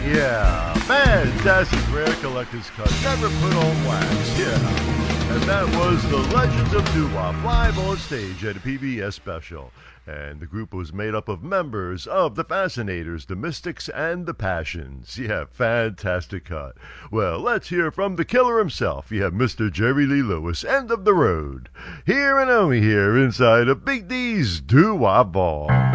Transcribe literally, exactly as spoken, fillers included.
Yeah, fantastic rare collector's cut, never put on wax, yeah. And that was the Legend of Doo-Wop live on stage at a P B S special. And the group was made up of members of the Fascinators, the Mystics, and the Passions. Yeah, fantastic cut. Well, let's hear from the killer himself. You have Mister Jerry Lee Lewis, End of the Road. Here and only here inside of Big D's Doo-Wop Ball.